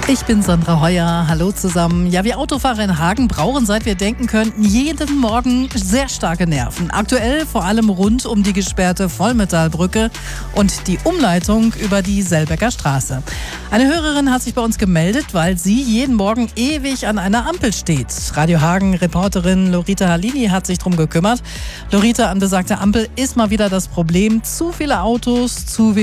Ich bin Sandra Heuer. Hallo zusammen. Ja, wir Autofahrer in Hagen brauchen, seit wir denken können, jeden Morgen sehr starke Nerven. Aktuell vor allem rund um die gesperrte Vollmetallbrücke und die Umleitung über die Selbecker Straße. Eine Hörerin hat sich bei uns gemeldet, weil sie jeden Morgen ewig an einer Ampel steht. Radio Hagen-Reporterin Lorita Halini hat sich drum gekümmert. Lorita, an besagter Ampel ist mal wieder das Problem: zu viele Autos, zu wenig